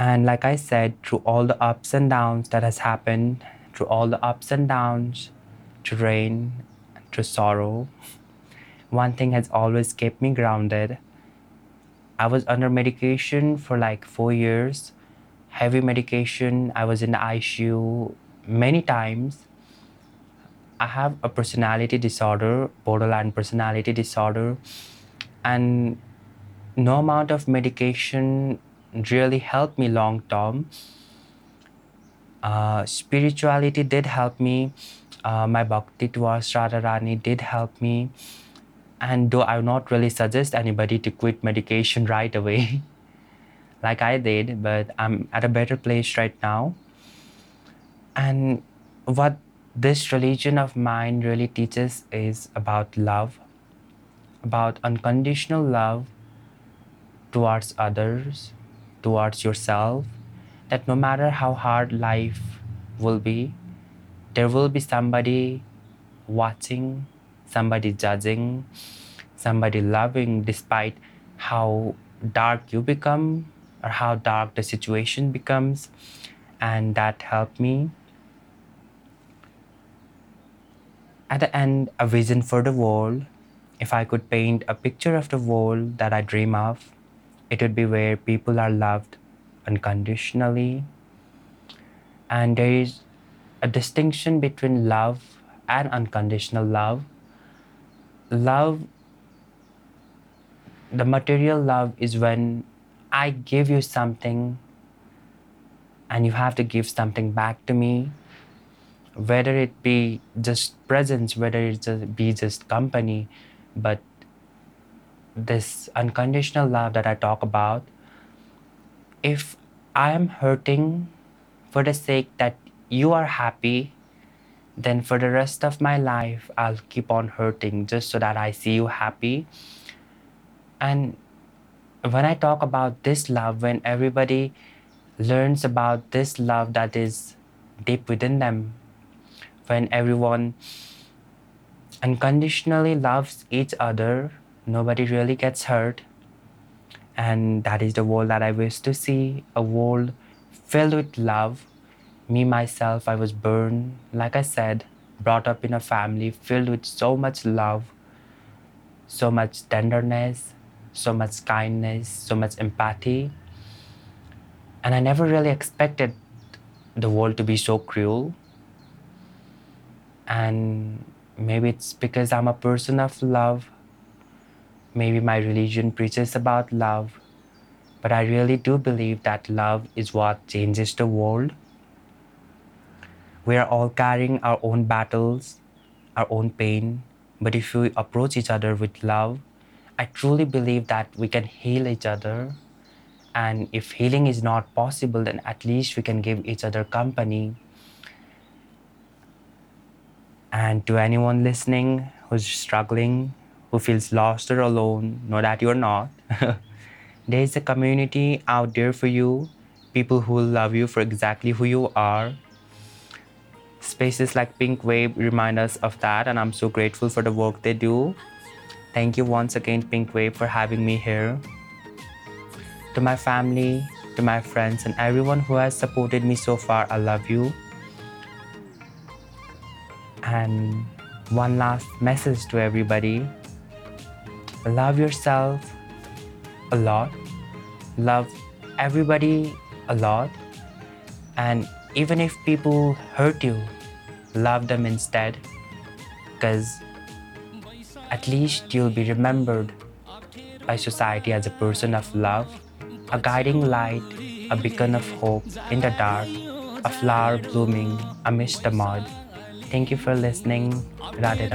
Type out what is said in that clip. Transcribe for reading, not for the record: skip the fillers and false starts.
And like I said, through all the ups and downs that has happened, through all the ups and downs, through rain, through sorrow, one thing has always kept me grounded. I was under medication for like 4 years, heavy medication. I was in the ICU many times. I have a personality disorder, borderline personality disorder, and no amount of medication really helped me long term. Spirituality did help me. My Bhakti towards Radharani did help me. And though I would not really suggest anybody to quit medication right away, like I did, but I'm at a better place right now. And what this religion of mine really teaches is about love, about unconditional love towards others, towards yourself, that no matter how hard life will be, there will be somebody watching, somebody judging, somebody loving despite how dark you become or how dark the situation becomes. And that helped me. At the end, a vision for the world. If I could paint a picture of the world that I dream of, it would be where people are loved unconditionally. And there is a distinction between love and unconditional love. Love, the material love, is when I give you something and you have to give something back to me, whether it be just presence, whether it be just company. But this unconditional love that I talk about, if I am hurting for the sake that you are happy, then for the rest of my life, I'll keep on hurting just so that I see you happy. And when I talk about this love, when everybody learns about this love that is deep within them, when everyone unconditionally loves each other, nobody really gets hurt. And that is the world that I wish to see, a world filled with love. Me, myself, I was born, like I said, brought up in a family filled with so much love, so much tenderness, so much kindness, so much empathy. And I never really expected the world to be so cruel. And maybe it's because I'm a person of love. Maybe my religion preaches about love. But I really do believe that love is what changes the world. We are all carrying our own battles, our own pain. But if we approach each other with love, I truly believe that we can heal each other. And if healing is not possible, then at least we can give each other company. And to anyone listening who's struggling, who feels lost or alone, know that you're not. There is a community out there for you, people who will love you for exactly who you are. Spaces like Pink Wave remind us of that, and I'm so grateful for the work they do. Thank you once again, Pink Wave, for having me here. To my family, to my friends, and everyone who has supported me so far, I love you. And one last message to everybody. Love yourself a lot. Love everybody a lot. And even if people hurt you, love them instead. Because at least you'll be remembered by society as a person of love, a guiding light, a beacon of hope in the dark, a flower blooming amidst the mud. Thank you for listening. Radhe Radhe.